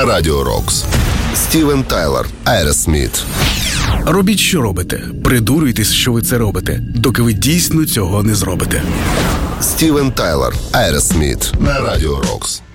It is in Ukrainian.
на Радіо Рокс. Стівен Тайлер, Aerosmith. Робіть, що робите. Придурюйтесь, що ви це робите, доки ви дійсно цього не зробите. Стівен Тайлер, Aerosmith на Радіо Рокс.